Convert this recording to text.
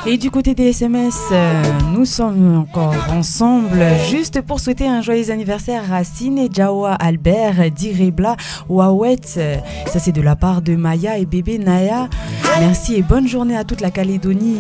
Et du côté des SMS, nous sommes encore ensemble juste pour souhaiter un joyeux anniversaire à Sine Jawa Albert Direbla Wawet. Ça c'est de la part de Maya et bébé Naya. Merci et bonne journée à toute la Calédonie.